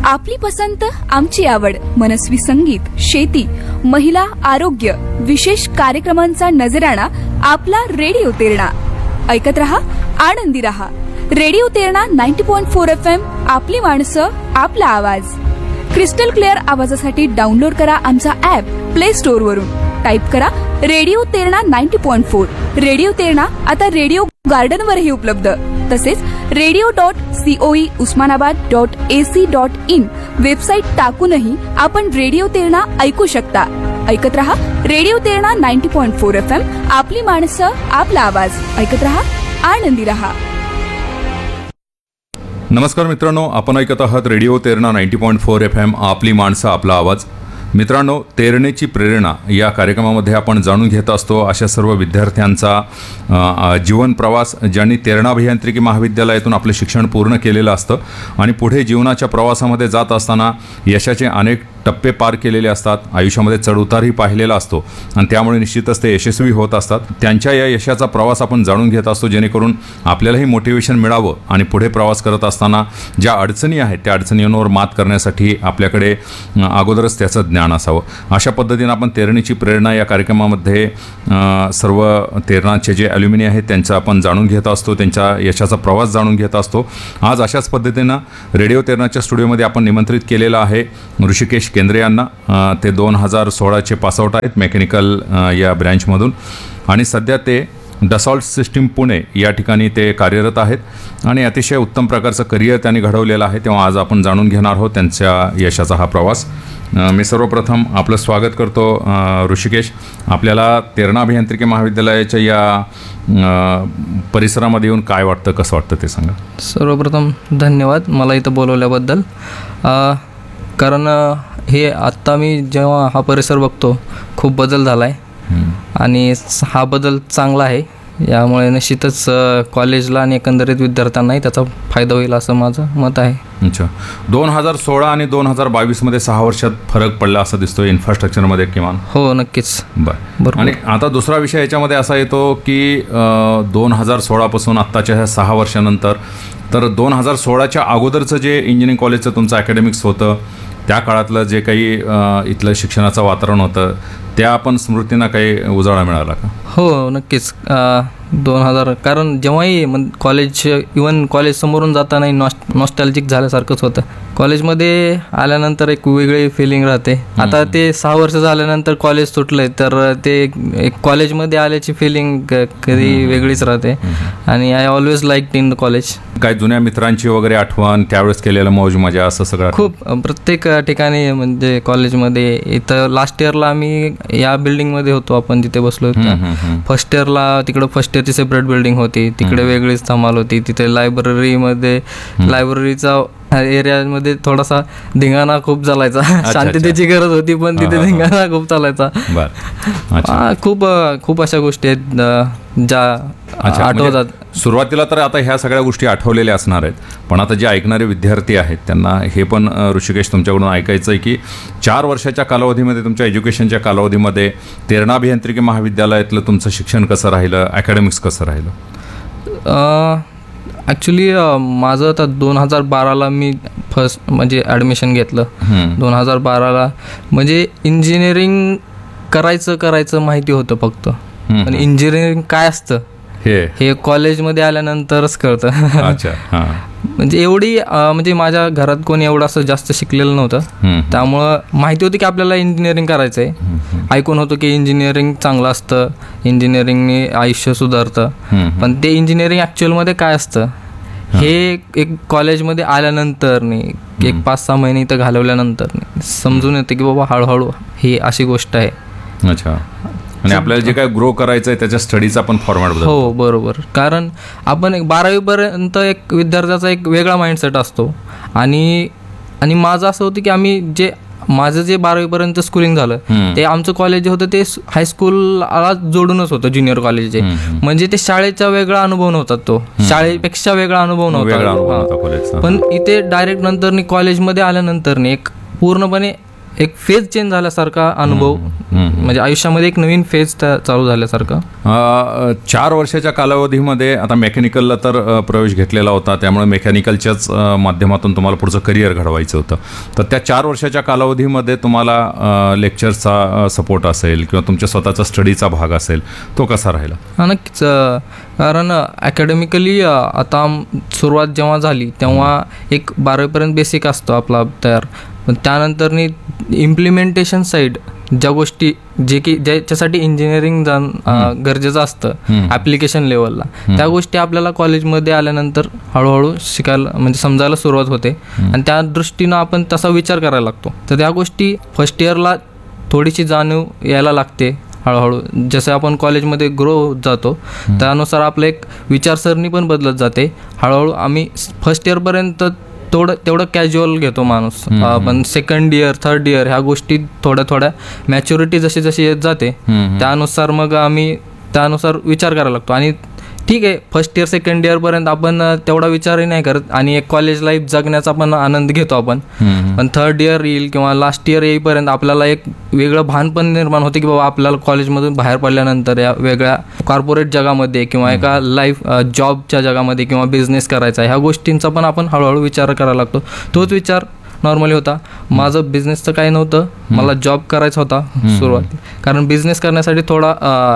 आपली पसंत आमची आवड, मनस्वी संगीत, शेती, महिला, आरोग्य, विशेष कार्यक्रमांचा नजराणा आपला रेडिओ तेरणा. ऐकत रहा, आनंदी रहा. Radio Terna 90.4 FM. आपली माणसं, आपला आवाज. क्रिस्टल क्लिअर आवाजासाठी डाउनलोड करा आमचा ऍप प्ले स्टोअर वरून. टाईप करा रेडिओ तेरणा 90.4. रेडिओ तेरणा आता रेडिओ गार्डनवरही उपलब्ध. तसेच radio.coe/usmanabad.ac.in वेबसाईट टाकूनही आपण रेडिओ तेरणा ऐकू शकता. ऐकत रहा रेडिओ तेरणा 90.4 FM. आपली माणसं, आपला आवाज. ऐकत रहा, आनंदी रहा. नमस्कार मित्रांनो, आपण ऐकत आहात रेडिओ तेरणा 90.4 FM. आपली माणसं, आपला आवाज. मित्रांनो, तेरणेची प्रेरणा या कार्यक्रमामध्ये आपण जाणून घेत असतो अशा सर्व विद्यार्थ्यांचा जीवन प्रवास ज्यांनी तेरणा अभियांत्रिकी महाविद्यालयातून आपले शिक्षण पूर्ण केलेलं असतं आणि पुढे जीवनाच्या प्रवासामध्ये जात असताना यशाचे अनेक टप्पे पार केलेले असतात. आयुष्यामध्ये चढउतारही पाहिलेला असतो आणि त्यामुळे निश्चितच ते यशस्वी होत असतात. त्यांच्या या यशाचा प्रवास आपण जाणून घेत असतो जेणेकरून आपल्यालाही मोटिवेशन मिळावं आणि पुढे प्रवास करत असताना ज्या अडचणी आहेत त्या अडचणींवर मात करण्यासाठी आपल्याकडे अगोदरच त्याचं ज्ञान असावं. अशा पद्धतीने आपण तेरणीची प्रेरणा या कार्यक्रमामध्ये सर्व तेरणाचे जे ॲल्युमिनी आहेत त्यांचं आपण जाणून घेत असतो, त्यांच्या यशाचा प्रवास जाणून घेत असतो. आज अशाच पद्धतीनं रेडिओ तेरणाच्या स्टुडिओमध्ये आपण निमंत्रित केलेलं आहे ऋषिकेश केंद्रे यांना. ते 2016चे पासआउट आहेत मेकॅनिकल या ब्रँचमधून आणि सध्या ते डसॉल्ट सिस्टीम पुणे या ठिकाणी ते कार्यरत आहेत आणि अतिशय उत्तम प्रकारचं करिअर त्यांनी घडवलेलं आहे. तेव्हा आज आपण जाणून घेणार आहोत त्यांच्या यशाचा हा प्रवास. मी सर्वप्रथम आपलं स्वागत करतो ऋषिकेश. आपल्याला तेरणा अभियांत्रिकी महाविद्यालयाच्या या परिसरामध्ये येऊन काय वाटतं, कसं वाटतं ते सांगा. सर्वप्रथम धन्यवाद मला इथं बोलवल्याबद्दल. कारण हे आत्ता मी जेव्हा हा परिसर बघतो खूप बदल झाला आहे आणि हा बदल चांगला आहे. यामुळे निश्चितच कॉलेजला आणि एकंदरीत विद्यार्थ्यांनाही त्याचा फायदा होईल असं माझं मत आहे. अच्छा, 2016 आणि 2022मध्ये 6 वर्षात फरक पडला असं दिसतोय इन्फ्रास्ट्रक्चरमध्ये किमान. हो, नक्कीच. बरं. आणि आता दुसरा विषय याच्यामध्ये असा येतो की 2016पासून आत्ताच्या ह्या 6 वर्षानंतर, तर 2016च्या अगोदरचं जे इंजिनिअरिंग कॉलेजचं तुमचं अकॅडमिक्स होतं त्या काळातलं जे काही इथलं शिक्षणाचं वातावरण होतं त्या आपण स्मृतींना काही उजाळा मिळाला का? हो, नक्कीच. 2000 कारण जेव्हाही कॉलेज इवन कॉलेज समोरून जातानाही नॉस्टॅल्जिक झाल्यासारखंच होतं. कॉलेजमध्ये आल्यानंतर एक वेगळी फिलिंग राहते. आता ते 6 वर्ष झाल्यानंतर कॉलेज सुटलंय तर ते एक कॉलेजमध्ये आल्याची फिलिंग कधी वेगळीच राहते आणि I always like in the college. काय जुन्या मित्रांची वगैरे आठवण, त्यावेळेस केलेलं मौज मजा असं सगळं? खूप प्रत्येक ठिकाणी म्हणजे कॉलेजमध्ये. इथं लास्ट इयरला आम्ही या बिल्डिंगमध्ये होतो, आपण जिथे बसलो होतो. फर्स्ट इयरला तिकडं फर्स्ट इयरची सेपरेट बिल्डिंग होती, तिकडे वेगळीच धमाल होती. तिथे लायब्ररीचा एरियामध्ये थोडासा धिंगाणा खूप चालायचा. शांततेची गरज होती पण तिथे धिंगाणा खूप चालायचा. खूप अशा गोष्टी आहेत ज्या आठवतात. सुरुवातीला तर आता ह्या सगळ्या गोष्टी आठवलेल्या असणार आहेत, पण आता जे ऐकणारे विद्यार्थी आहेत त्यांना हे पण ऋषिकेश तुमच्याकडून ऐकायचं आहे की 4 वर्षाच्या कालावधीमध्ये, तुमच्या एज्युकेशनच्या कालावधीमध्ये तेरणा अभियांत्रिकी महाविद्यालयातलं तुमचं शिक्षण कसं राहिलं, अकॅडमिक्स कसं राहिलं? ॲक्च्युली माझं आता 2012ला मी फर्स्ट म्हणजे ॲडमिशन घेतलं. 2012ला म्हणजे इंजिनिअरिंग करायचं माहिती होतं फक्त, पण इंजिनिअरिंग काय असतं हे कॉलेजमध्ये आल्यानंतरच कळतं. म्हणजे एवढी म्हणजे माझ्या घरात कोणी एवढं असं जास्त शिकलेलं नव्हतं, त्यामुळं माहिती होती की आपल्याला इंजिनिअरिंग करायचं आहे. ऐकून होतं की इंजिनिअरिंग चांगलं असतं, इंजिनिअरिंगने आयुष्य सुधारतं, पण ते इंजिनिअरिंग ॲक्च्युअलमध्ये काय असतं हे एक कॉलेजमध्ये आल्यानंतर एक 5-6 महिने इथं घालवल्यानंतर समजून येतं की बाबा हळूहळू ही अशी गोष्ट आहे. अच्छा. आणि आपल्याला जे काय ग्रो करायचं आहे त्याच्या स्टडीचा पण फॉर्मॅट बदलतो. हो, बरोबर. कारण आपण 12वीपर्यंत एक विद्यार्थ्याचा एक वेगळा माइंडसेट असतो आणि माझं असं होतं की माझं जे 12वीपर्यंत स्कूलिंग झालं ते आमचं कॉलेज जे होतं ते हायस्कूलला जोडूनच होतं, ज्युनियर कॉलेज जे. म्हणजे ते शाळेचा वेगळा अनुभव नव्हता, तो शाळेपेक्षा वेगळा अनुभव नव्हता. पण इथे डायरेक्ट नंतर कॉलेजमध्ये आल्यानंतर एक पूर्णपणे एक फेज चेंज झाल्यासारखा अनुभव, म्हणजे आयुष्यामध्ये एक नवीन फेज चालू झाल्यासारखं. 4 वर्षाच्या कालावधीमध्ये आता मेकॅनिकलला तर प्रवेश घेतलेला होता, त्यामुळे मेकॅनिकलच्याच माध्यमातून तुम्हाला पुढचं करिअर घडवायचं होतं. तर त्या 4 वर्षाच्या कालावधीमध्ये तुम्हाला लेक्चरचा सपोर्ट असेल किंवा तुमच्या स्वतःचा स्टडीचा भाग असेल, तो कसा राहिला? हां, नक्कीच. कारण अकॅडमिकली आता सुरुवात जेव्हा झाली तेव्हा एक 12वीपर्यंत बेसिक असतो आपला तयार, पण त्यानंतरनी इम्प्लिमेंटेशन साईड ज्या गोष्टी जे की ज्याच्यासाठी इंजिनिअरिंग गरजेचं असतं ॲप्लिकेशन लेवलला, त्या गोष्टी आपल्याला कॉलेजमध्ये आल्यानंतर हळूहळू शिकायला म्हणजे समजायला सुरुवात होते आणि त्या दृष्टीनं आपण तसा विचार करायला लागतो. तर त्या गोष्टी फर्स्ट इयरला थोडीशी जाणीव यायला लागते. हळूहळू जसं आपण कॉलेजमध्ये ग्रो होत जातो त्यानुसार आपलं एक विचारसरणी पण बदलत जाते. हळूहळू आम्ही फर्स्ट इयरपर्यंत तेवढं कॅज्युअल घेतो माणूस, पण सेकंड इयर थर्ड इयर ह्या गोष्टी थोड्या मॅच्युरिटी जशी जशी येत जाते त्यानुसार मग आम्ही त्यानुसार विचार करायला लागतो. आणि ठीक आहे, फर्स्ट इयर सेकंड इयरपर्यंत आपण तेवढा विचारही नाही करत आणि एक कॉलेज लाईफ जगण्याचा पण आनंद घेतो आपण, पण थर्ड इयर येईल किंवा लास्ट इयर येईपर्यंत आपल्याला एक वेगळं भान पण निर्माण होते की बाबा आपल्याला कॉलेजमधून बाहेर पडल्यानंतर या वेगळ्या कॉर्पोरेट जगामध्ये किंवा एका लाईफ जॉबच्या जगामध्ये किंवा बिझनेस करायचा, ह्या गोष्टींचा पण आपण हळूहळू विचार करायला लागतो. तोच विचार नॉर्मली होता. माझं बिझनेसचं काही नव्हतं, मला जॉब करायचा होता सुरुवाती, कारण बिझनेस करण्यासाठी थोडा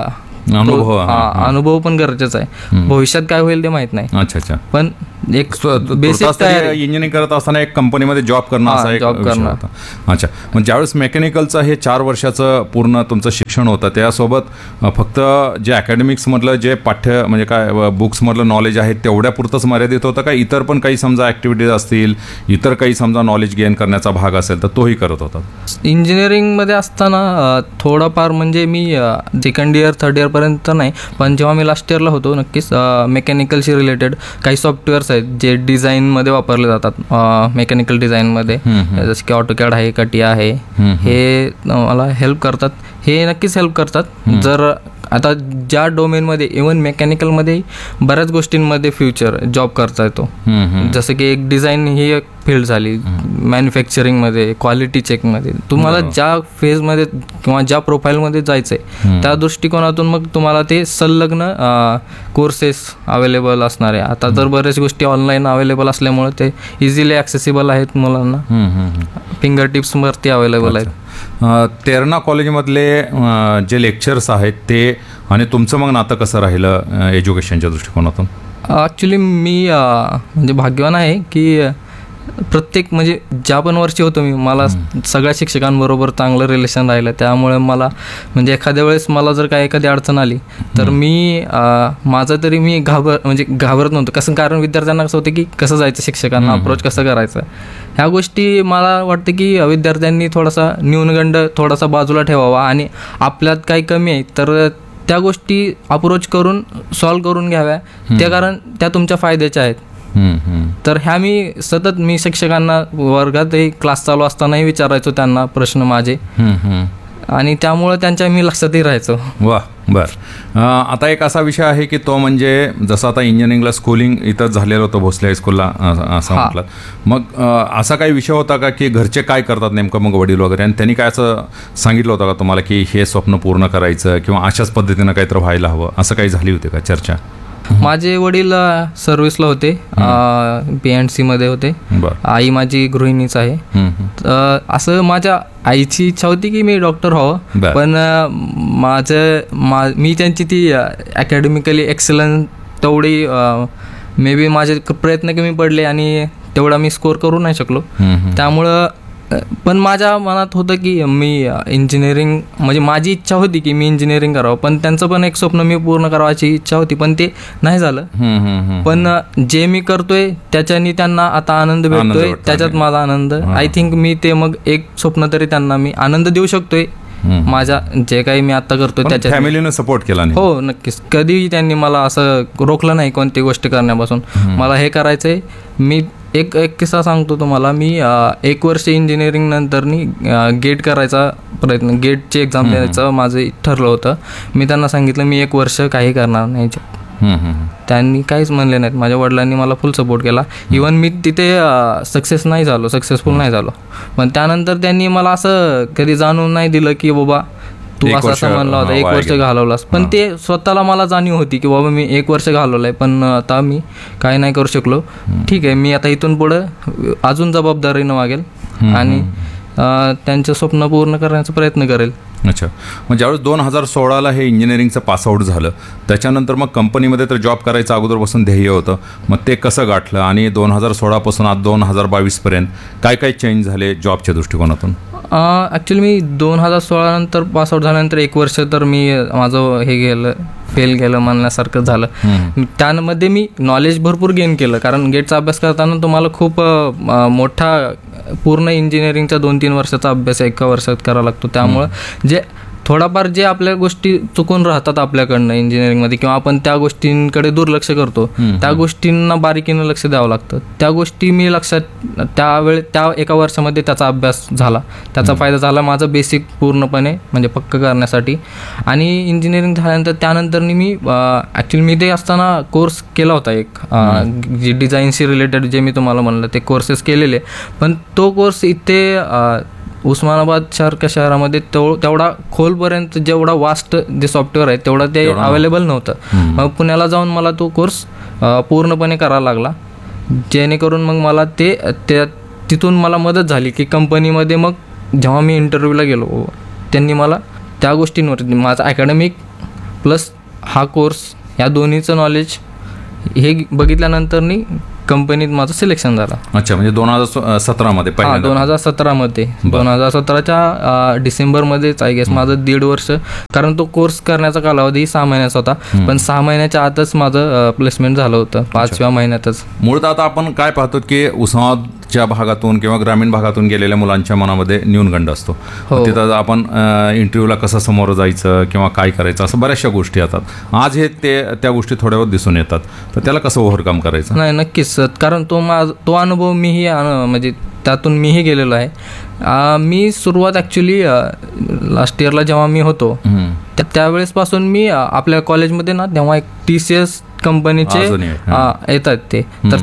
अनुभव पण गरजेचा आहे. भविष्यात काय होईल ते माहित नाही. अच्छा. पण एक बेसिक इंजिनिअरिंग करत असताना एक कंपनीमध्ये जॉब करणं असा एक विषय होता. अच्छा, मग ज्यावेळेस मेकॅनिकलचं हे 4 वर्षाचं पूर्ण तुमचं शिक्षण होतं, त्यासोबत फक्त जे अकॅडमिक्समधलं जे पाठ्य म्हणजे काय बुक्समधलं नॉलेज आहे तेवढ्यापुरतंच मर्यादित होतं का इतर पण काही समजा ॲक्टिव्हिटीज असतील, इतर काही समजा नॉलेज गेन करण्याचा भाग असेल तर तोही करत होता? इंजिनिअरिंगमध्ये असताना थोडाफार म्हणजे मी सेकंड इयर थर्ड इयर पर्यंत नाही, पण जेव्हा मी लास्ट इयरला होतो नक्कीच मेकॅनिकलशी रिलेटेड काही सॉफ्टवेअर्स आहेत जे डिझाईनमध्ये वापरले जातात, मेकॅनिकल डिझाईनमध्ये, जसं की ऑटोकॅड आहे, कटिया आहे, हे मला हेल्प करतात. हे नक्कीच हेल्प करतात. जर आता ज्या डोमेनमध्ये इव्हन मेकॅनिकलमध्ये बऱ्याच गोष्टींमध्ये फ्युचर जॉब करता येतो, जसं की एक डिझाईन ही एक फील्ड झाली, मॅन्युफॅक्चरिंगमध्ये, क्वालिटी चेकमध्ये, तुम्हाला ज्या फेजमध्ये किंवा ज्या प्रोफाईलमध्ये जायचं आहे त्या दृष्टिकोनातून मग तुम्हाला ते संलग्न कोर्सेस अवेलेबल असणार आहे. आता तर बऱ्याच गोष्टी ऑनलाईन अवेलेबल असल्यामुळे ते इझिली ॲक्सेसिबल आहेत मुलांना, फिंगर टिप्सवरती अवेलेबल आहेत. तेरणा कॉलेजमधले जे लेक्चर्स आहेत ते आणि तुमचं मग नातं कसं राहिलं एज्युकेशनच्या दृष्टिकोनातून? ॲक्च्युली मी म्हणजे भाग्यवान आहे की प्रत्येक म्हणजे ज्या पण वर्षी होतो मी, मला सगळ्या शिक्षकांबरोबर चांगलं रिलेशन राहिलं. त्यामुळे मला म्हणजे एखाद्या वेळेस मला जर काय एखादी अडचण आली तर मी माझं तरी मी घाबरत नव्हतं. कसं, कारण विद्यार्थ्यांना कसं होतं की कसं जायचं, शिक्षकांना अप्रोच कसं करायचं, ह्या गोष्टी मला वाटतं की विद्यार्थ्यांनी थोडासा न्यूनगंड थोडासा बाजूला ठेवावा आणि आपल्यात काही कमी आहे तर त्या गोष्टी अप्रोच करून सॉल्व्ह करून घ्याव्या, त्या कारण त्या तुमच्या फायद्याच्या आहेत. तर ह्या मी शिक्षकांना वर्गातही क्लास चालू असतानाही विचारायचो त्यांना प्रश्न माझे, आणि त्यामुळे त्यांच्या मी लक्षातही राहायचो. वा, बरं. आता एक असा विषय आहे की तो म्हणजे जसं आता इंजिनिअरिंगला स्कूलिंग इथं झालेलं होतं भोसले हायस्कूलला असं म्हटलं, मग असा काही विषय होता का की घरचे काय करतात नेमकं मग वडील वगैरे, आणि त्यांनी काय असं सांगितलं होतं का तुम्हाला की हे स्वप्न पूर्ण करायचं किंवा अशाच पद्धतीनं काहीतरी व्हायला हवं, असं काही झाली होती का चर्चा? माझे वडील सर्व्हिसला होते, P&C मध्ये होते. आई माझी गृहिणीच आहे. असं माझ्या आईची इच्छा होती की मी डॉक्टर व्हावं, पण मी त्यांची ती अकॅडमिकली एक्सलन्स तेवढी मे बी माझे प्रयत्न कमी पडले आणि तेवढा मी स्कोर करू नाही शकलो. त्यामुळं पण माझ्या मनात होतं की मी इंजिनिअरिंग म्हणजे माझी इच्छा होती की मी इंजिनिअरिंग करावं, पण त्यांचं पण एक स्वप्न मी पूर्ण करावायची इच्छा होती, पण ते नाही झालं. पण जे मी करतोय त्याच्यानी त्यांना आता आनंद भेटतोय, त्याच्यात माझा आनंद. आय थिंक मी ते मग एक स्वप्न तरी त्यांना मी आनंद देऊ शकतोय. माझ्या जे काही मी आता करतोय त्याच्यात फॅमिलीने सपोर्ट केला? हो, नक्कीच. कधीही त्यांनी मला असं रोखलं नाही कोणती गोष्ट करण्यापासून. मला हे करायचंय. मी एक किस्सा सांगतो तुम्हाला. मी 1 वर्ष इंजिनिअरिंग नंतरनी गेट करायचा प्रयत्न, गेटची एक्झाम द्यायचं माझं ठरलं होतं. मी त्यांना सांगितलं मी 1 वर्ष काही करणार नाही, त्यांनी काहीच म्हणले नाहीत. माझ्या वडिलांनी मला फुल सपोर्ट केला. इवन मी तिथे सक्सेसफुल नाही झालो, पण त्यानंतर त्यांनी मला असं कधी जाणून नाही दिलं की बाबा तू असं म्हणला होता, 1 वर्ष घालवलास. पण ते स्वतःला मला जाणीव होती की बाबा मी 1 वर्ष घालवलंय, पण आता मी काही नाही करू शकलो. ठीक आहे, मी आता इथून पुढं अजून जबाबदारीनं वागेल आणि त्यांचं स्वप्न पूर्ण करण्याचा प्रयत्न करेल. अच्छा, मग ज्यावेळेस 2016ला हे इंजिनिअरिंगचं पासआउट झालं, त्याच्यानंतर मग कंपनीमध्ये तर जॉब करायचं अगोदरपासून ध्येय होतं, मग ते कसं गाठलं आणि 2016पासून आज 2022पर्यंत काय काय चेंज झाले जॉबच्या दृष्टिकोनातून? ॲक्च्युली मी 2016 नंतर पासआउट झाल्यानंतर 1 वर्ष तर मी माझं फेल गेलं म्हणण्यासारखं झालं. त्यामध्ये मी नॉलेज भरपूर गेन केलं, कारण गेटचा अभ्यास करताना तुम्हाला खूप मोठा पूर्ण इंजिनिअरिंगचा 2-3 वर्षाचा अभ्यास 1 वर्षात करावा लागतो. त्यामुळं जे थोडाफार जे आपल्या गोष्टी चुकून राहतात आपल्याकडनं इंजिनिअरिंगमध्ये किंवा आपण त्या गोष्टींकडे दुर्लक्ष करतो, त्या गोष्टींना बारीकीनं लक्ष द्यावं लागतं. त्या गोष्टी मी लक्षात त्या 1 वर्षामध्ये त्याचा अभ्यास झाला, त्याचा फायदा झाला माझं बेसिक पूर्णपणे म्हणजे पक्क करण्यासाठी. आणि इंजिनिअरिंग झाल्यानंतर त्यानंतर मी ॲक्च्युली मी ते असताना कोर्स केला होता एक जे डिझाईनशी रिलेटेड जे मी तुम्हाला म्हणलं ते कोर्सेस केलेले, पण तो कोर्स इथे उस्मानाबाद सारख्या शहरामध्ये तेवढा खोलपर्यंत जेवढा वास्ट जे सॉफ्टवेअर आहे तेवढा ते अवेलेबल नव्हतं. मग पुण्याला जाऊन मला तो कोर्स पूर्णपणे करावा लागला, जेणेकरून मग मला तिथून मला मदत झाली की कंपनीमध्ये मग जेव्हा मी इंटरव्ह्यूला गेलो त्यांनी मला त्या गोष्टींवरती माझा अकॅडमिक प्लस हा कोर्स या दोन्हीचं नॉलेज हे बघितल्यानंतर कंपनीत माझं सिलेक्शन झालं. अच्छा, म्हणजे 2017मध्ये 2017मध्ये 2017च्या डिसेंबरमध्येच आय गेस माझं 1.5 वर्ष, कारण तो कोर्स करण्याचा कालावधी 6 महिन्याचा होता, पण 6 महिन्याच्या आतच माझं प्लेसमेंट झालं होतं, 5व्या महिन्यातच. मूळतः आता आपण काय पाहतो की उस्मानाबादच्या भागातून किंवा ग्रामीण भागातून गेलेल्या मुलांच्या मनामध्ये न्यूनगंड असतो. तिथं आपण इंटरव्ह्यूला कसं समोर जायचं किंवा काय करायचं असं बऱ्याचशा गोष्टी येतात. आज हे त्या गोष्टी थोड्यावर दिसून येतात, तर त्याला कसं ओव्हरकम करायचं? नाही, नक्कीच, कारण तो अनुभव मीही म्हणजे त्यातून मीही गेलेलो आहे. मी सुरुवात ॲक्च्युली लास्ट इयरला जेव्हा मी होतो त्यावेळेसपासून मी आपल्या कॉलेजमध्ये ना तेव्हा एक TCS कंपनीचे येतात ते, तर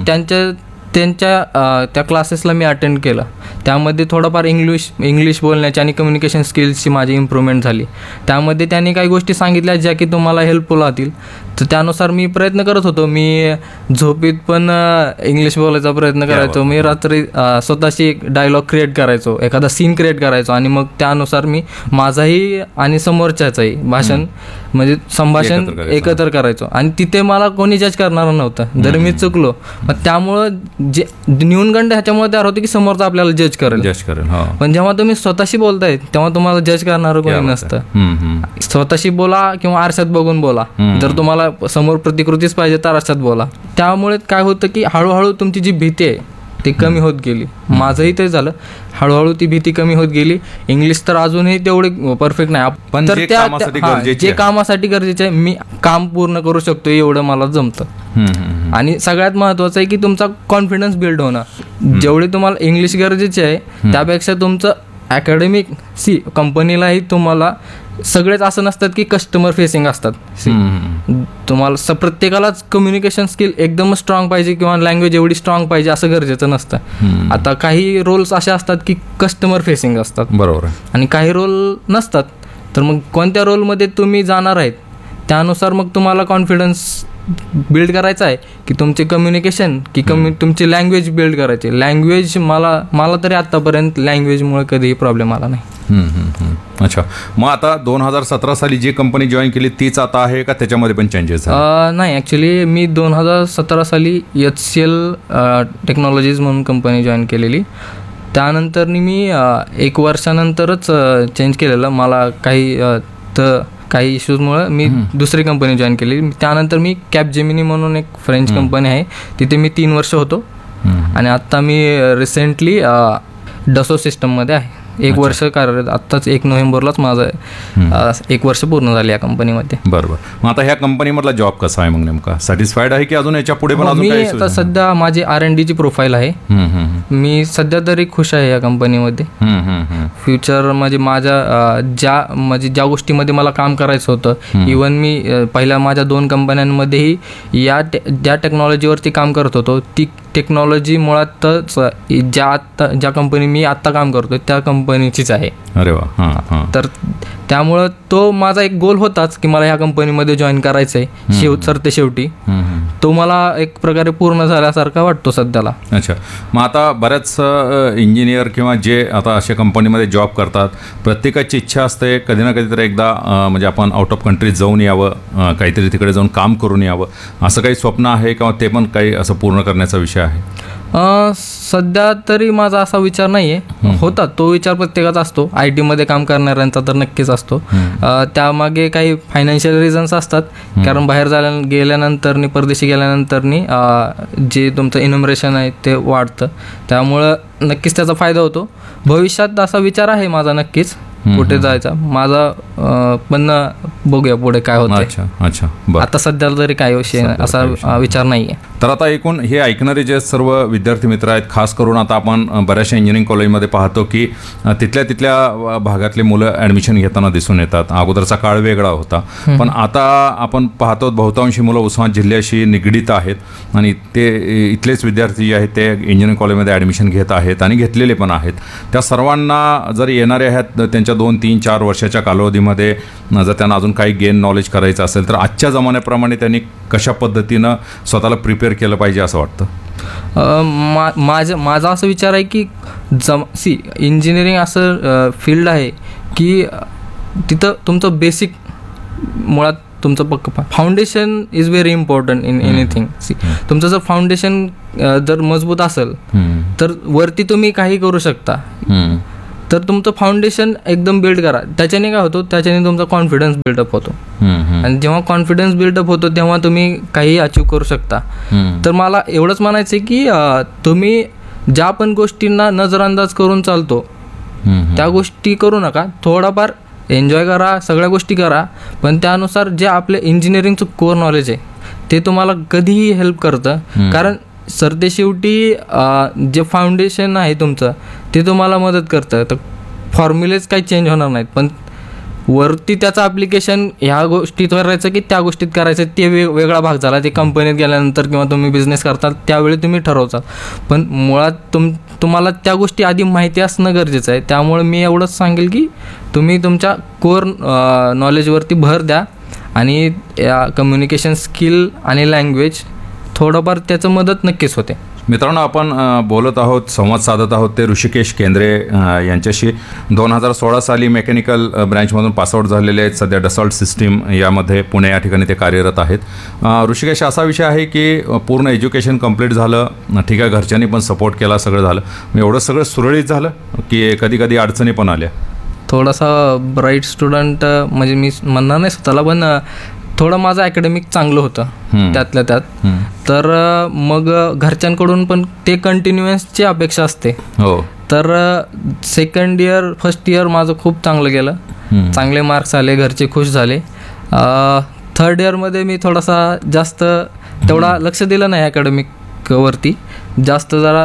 त्या क्लासेसला मी अटेंड केलं. त्यामध्ये थोडंफार इंग्लिश बोलण्याची आणि कम्युनिकेशन स्किल्सची माझी इम्प्रूव्हमेंट झाली. त्यामध्ये त्यांनी काही गोष्टी सांगितल्या ज्या की तुम्हाला हेल्पफुल होतील, तर त्यानुसार मी प्रयत्न करत होतो. मी झोपेत पण इंग्लिश बोलायचा प्रयत्न करायचो. मी रात्री स्वतःशी एक डायलॉग क्रिएट करायचो, एखादा सीन क्रिएट करायचो आणि मग त्यानुसार मी माझाही आणि समोरच्याचाही भाषण म्हणजे संभाषण एकत्र करायचो. आणि तिथे मला कोणी जज करणार नव्हतं जरी मी चुकलो. मग त्यामुळं जे न्यूनगंड ह्याच्यामुळे तयार होते की समोरचा आपल्याला जज करेल. पण जेव्हा तुम्ही स्वतःशी बोलताय तेव्हा तुम्हाला जज करणारं कोणी नसतं. स्वतःशी बोला किंवा आरशात बघून बोला. जर तुम्हाला समोर प्रतिकृतीच पाहिजे तर आरशात बोला. त्यामुळे काय होतं की हळूहळू तुमची जी भीती आहे ती कमी होत गेली. माझंही ते झालं, हळूहळू ती भीती कमी होत गेली. इंग्लिश तर अजूनही तेवढे परफेक्ट नाही, पण तर जे कामासाठी गरजेचे आहे मी काम पूर्ण करू शकतो एवढं मला जमतं. आणि सगळ्यात महत्वाचं आहे की तुमचा कॉन्फिडन्स बिल्ड होणं. जेवढे तुम्हाला इंग्लिश गरजेचे आहे त्यापेक्षा तुमचं अकॅडमिक कंपनीलाही तुम्हाला सगळेच असं नसतात की कस्टमर फेसिंग असतात. तुम्हाला प्रत्येकालाच कम्युनिकेशन स्किल एकदम स्ट्रॉंग पाहिजे किंवा लँग्वेज एवढी स्ट्रॉंग पाहिजे असं गरजेचं नसतं. आता काही रोल्स असे असतात की कस्टमर फेसिंग असतात, बरोबर, आणि काही रोल नसतात. तर मग कोणत्या रोलमध्ये तुम्ही जाणार आहेत त्यानुसार मग तुम्हाला कॉन्फिडन्स बिल्ड करायचा आहे की तुमचे कम्युनिकेशन की तुमची लँग्वेज बिल्ड करायची. लँग्वेज मला तरी आत्तापर्यंत लँग्वेजमुळे कधीही प्रॉब्लेम आला नाही. अच्छा, मग आता 2017 साली जी कंपनी जॉईन केली तीच आता आहे का त्याच्यामध्ये पण चेंजेस? नाही, ॲक्च्युली मी 2017 साली HCL टेक्नॉलॉजीज म्हणून कंपनी जॉईन केलेली. त्यानंतर मी 1 वर्षानंतरच चेंज केलेलं. मला काही इश्यूजमुळे मी दुसरी कंपनी जॉईन केली. त्यानंतर मी कॅपजेमिनी म्हणून एक फ्रेंच कंपनी आहे तिथे मी 3 वर्ष होतो. आणि आत्ता मी रिसेंटली डसो सिस्टममध्ये आहे. 1 वर्ष कार्यरत. आत्ताच 1 नोव्हेंबरलाच माझं 1 वर्ष पूर्ण झाले या कंपनीमध्ये. बरोबर. मग आता ह्या कंपनीमधला जॉब कसा आहे मग नेमका? सॅटिस्फाईड आहे की अजून याच्या पुढे पण अजून मी काही आता सध्या माझी R&Dची प्रोफाईल आहे. मी सध्या तरी खुश आहे या कंपनीमध्ये. फ्युचर म्हणजे ज्या गोष्टीमध्ये मला काम करायचं होतं, इवन मी पहिल्या माझ्या 2 कंपन्यांमध्येही ज्या टेक्नॉलॉजीवरती काम करत होतो ती टेक्नॉलॉजी मुळातच ज्या कंपनी मी आत्ता काम करतो त्या कंपनीचीच आहे. अरे वा. तर त्यामुळं तो माझा एक गोल होताच की मला ह्या कंपनीमध्ये जॉईन करायचं आहे. शेवटी तो मला एक प्रकारे पूर्ण झाल्यासारखा वाटतो सध्याला. अच्छा. मग आता बऱ्याच इंजिनियर किंवा जे आता अशा कंपनीमध्ये जॉब करतात, प्रत्येकाची इच्छा असते कधी ना कधीतरी एकदा म्हणजे आपण आउट ऑफ कंट्री जाऊन यावं, काहीतरी तिकडे जाऊन काम करून यावं, असं काही स्वप्न आहे किंवा ते पण काही असं पूर्ण करण्याचा विषय आहे? सध्या तरी माझा असा विचार नाही आहे. होता तो विचार प्रत्येकाचा असतो. IT मध्ये काम करणाऱ्यांचा तर नक्कीच असतो. त्यामागे काही फायनान्शियल रिझन्स असतात, कारण बाहेर गेल्यानंतर परदेशी गेल्यानंतर जे तुमचं इनोमरेशन आहे ते वाढतं. त्यामुळं नक्कीच त्याचा फायदा होतो. भविष्यात असा विचार आहे माझा नक्कीच कुठे जायचा माझा, पण बघूया पुढे काय होतं. अच्छा. आता सध्या तरी काय विषय असा विचार नाही आहे. तर आता एकूण हे ऐकणारे जे सर्व विद्यार्थी मित्र आहेत, खास करून आता आपण बऱ्याचशा इंजिनिअरिंग कॉलेजमध्ये पाहतो की तिथल्या भागातले मुलं ॲडमिशन घेताना दिसून येतात. अगोदरचा काळ वेगळा होता, पण आता आपण पाहतो बहुतांशी मुलं उस्मानाबाद जिल्ह्याशी निगडीत आहेत आणि ते इथलेच विद्यार्थी जे आहेत ते इंजिनिअरिंग कॉलेजमध्ये ॲडमिशन घेत आहेत आणि घेतलेले पण आहेत. त्या सर्वांना जर येणारे आहेत त्यांच्या 2, 3, 4 वर्षाच्या कालावधीमध्ये जर त्यांना अजून काही गेन नॉलेज करायचं असेल तर आजच्या जमान्याप्रमाणे त्यांनी कशा पद्धतीनं स्वतःला प्रिपेअर केलं पाहिजे असं वाटतं? माझा असं विचार आहे की इंजिनिअरिंग असं फील्ड आहे की तिथं तुमचं बेसिक मुळात तुमचं पक्क foundation is very important in anything. तुमचं जर फाउंडेशन जर मजबूत असेल तर वरती तुम्ही काही करू शकता. तर तुमचं फाउंडेशन एकदम बिल्ड करा. त्याच्याने काय होतं, त्याच्याने तुमचा कॉन्फिडन्स बिल्डअप होतो. आणि जेव्हा कॉन्फिडन्स बिल्डअप होतो तेव्हा तुम्ही काही अचीव करू शकता. तर मला एवढंच म्हणायचं आहे की तुम्ही ज्या पण गोष्टींना नजरअंदाज करून चालतो त्या गोष्टी करू नका. थोडाफार एन्जॉय करा, सगळ्या गोष्टी करा, पण त्यानुसार जे आपले इंजिनिअरिंगचं कोर नॉलेज आहे ते तुम्हाला कधीही हेल्प करतं. कारण ते शेवटी जे फाउंडेशन आहे तुमचं ते तुम्हाला मदत करतं. तर फॉर्म्युलेच काही चेंज होणार नाहीत, पण वरती त्याचं ॲप्लिकेशन ह्या गोष्टीत करायचं की त्या गोष्टीत करायचं ते वेगळा भाग झाला. ते कंपनीत गेल्यानंतर किंवा तुम्ही बिझनेस करता त्यावेळी तुम्ही ठरवता, पण मुळात तुम्हाला त्या गोष्टी आधी माहिती असणं गरजेचं आहे. त्यामुळे मी एवढंच सांगेल की तुम्ही तुमच्या कोर नॉलेजवरती भर द्या आणि या कम्युनिकेशन स्किल आणि लँग्वेज थोडंफार त्याचं मदत नक्कीच होते. मित्रांनो, आपण बोलत आहोत, संवाद साधत आहोत ते ऋषिकेश केंद्रे यांच्याशी. 2016 साली मेकॅनिकल ब्रँचमधून पासआउट झालेले आहेत. सध्या डसॉल्ट सिस्टीम यामध्ये पुणे या ठिकाणी ते कार्यरत आहेत. ऋषिकेश, असा विषय आहे की पूर्ण एज्युकेशन कंप्लीट झालं, ठीक आहे, घरच्यांनी पण सपोर्ट केला, सगळं झालं, एवढं सगळं सुरळीत झालं की कधी कधी अडचणी पण आल्या? थोडासा ब्राईट स्टुडंट म्हणजे मी म्हणणार नाही स्वतःला, पण थोडं माझं अकॅडमिक चांगलं होतं त्यातल्या त्यात. तर मग घरच्यांकडून पण ते कंटिन्युअन्सची अपेक्षा असते. हो. तर सेकंड इयर फर्स्ट इयर माझं खूप चांगलं गेलं, चांगले मार्क्स आले, घरचे खुश झाले. थर्ड इयरमध्ये मी थोडासा जास्त तेवढा लक्ष दिलं नाही अकॅडमिक वरती, जास्त जरा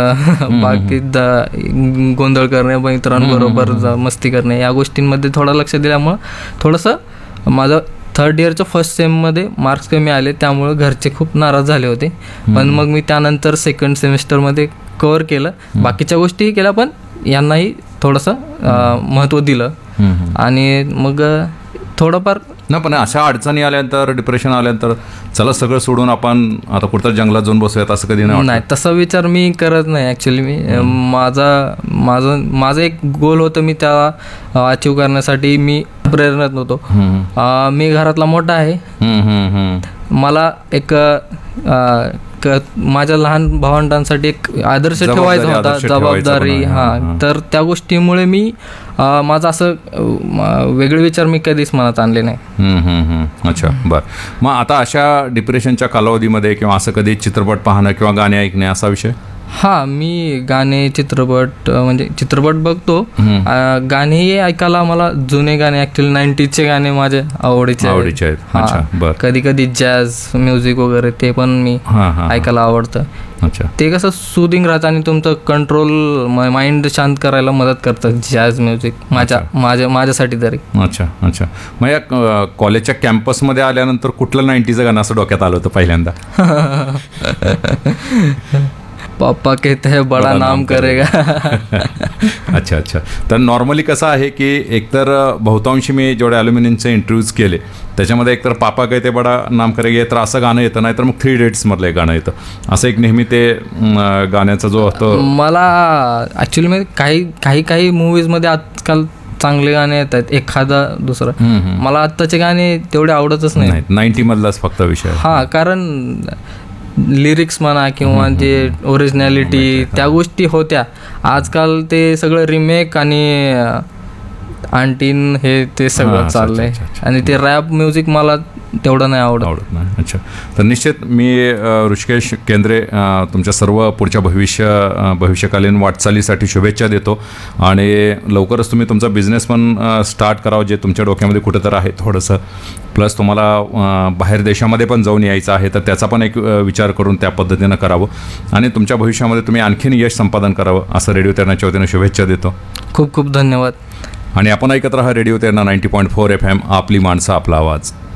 बाकी गोंधळ करणे, मित्रांबरोबर मस्ती करणे या गोष्टींमध्ये थोडं लक्ष दिल्यामुळं थोडंसं माझं थर्ड इयरच्या फर्स्ट सेममध्ये मार्क्स कमी आले, त्यामुळे घरचे खूप नाराज झाले होते. पण मग मी त्यानंतर सेकंड सेमिस्टरमध्ये कव्हर केलं, बाकीच्या गोष्टीही केल्या, पण यांनाही थोडंसं महत्त्व दिलं. आणि मग थोडंफार ना, पण अशा अडचणी आल्यानंतर, डिप्रेशन आल्यानंतर चला सगळं सोडून आपण आता कुठं जंगलात जाऊन बसूयात असं कधी नाही? तसा विचार मी करत नाही ॲक्च्युली. माझं एक गोल होतं, मी त्याला अचीव करण्यासाठी मी प्रेरणत नव्हतो. मी घरातला मोठा आहे. मला एक माझ्या लहान भावंडांसाठी एक आदर्श ठेवायचा होता, जबाबदारी. तर त्या गोष्टीमुळे मी माझं असं वेगळे विचार मी कधीच मनात आणले नाही. अच्छा, बरं. मग आता अशा डिप्रेशनच्या कालावधीमध्ये किंवा असं कधी चित्रपट पाहणं किंवा गाणे ऐकणे असा विषय? हा, मी गाणे, चित्रपट म्हणजे चित्रपट बघतो. गाणेही ऐकायला मला जुने गाणे, ऍक्च्युअली 90चे गाणे माझे आवडीचे आहेत. अच्छा, बरं. कधी कधी जॅझ म्युझिक वगैरे ते पण मी ऐकायला आवडतं. अच्छा, ते कसं सुदिंग राहतं आणि तुमचं कंट्रोल, माइंड शांत करायला मदत करतं जॅझ म्युझिक माझ्यासाठी तरी. अच्छा अच्छा. मग या कॉलेजच्या कॅम्पसमध्ये आल्यानंतर कुठलं 90चं गाणं असं डोक्यात आलं होतं पहिल्यांदा? पापा कहते हैं बडा नाम करेगा. अच्छा अच्छा. तर नॉर्मली कसं आहे की एकतर बहुतांशी मी जेवढे ॲल्युमिनियमचे इंटरव्ह्यूज केले त्याच्यामध्ये एकतर पापा कहते बडा नाम करेगा तर असं गाणं येतं, नाही तर मग 3 Idiotsमधलं एक गाणं येतं. असं एक नेहमी ते गाण्याचा जो होतो. मला ॲक्च्युली म्हणजे काही मूवीजमध्ये आजकाल चांगले गाणे येतात, एखादा दुसरं. मला आत्ताचे गाणे तेवढे आवडतच नाही. 90 मधलाच फक्त विषय. हां, कारण लिरिक्स म्हणा किंवा जे ओरिजिनॅलिटी त्या गोष्टी होत्या. आजकाल ते सगळं रिमेक आणि आणखीन हे ते सगळं चाललंय. आणि ते रॅप म्युझिक मला तेवढं नाही आवडत नाही. अच्छा. तर निश्चित मी ऋषिकेश केंद्रे तुमच्या सर्व पुढच्या भविष्यकालीन वाटचालीसाठी शुभेच्छा देतो आणि लवकरच तुम्ही तुमचा बिझनेस पण स्टार्ट करावं, जे तुमच्या डोक्यामध्ये कुठं तर आहे थोडंसं. प्लस तुम्हाला बाहेर देशामध्ये पण जाऊन यायचं आहे, तर त्याचा पण एक विचार करून त्या पद्धतीनं करावं आणि तुमच्या भविष्यामध्ये तुम्ही आणखीन यश संपादन करावं असं रेडिओ तेरणाच्या वतीनं शुभेच्छा देतो. खूप खूप धन्यवाद. आणि आपण ऐकत राहा रेडिओ तेरणा 90.4 FM, आपली माणसं आपला आवाज.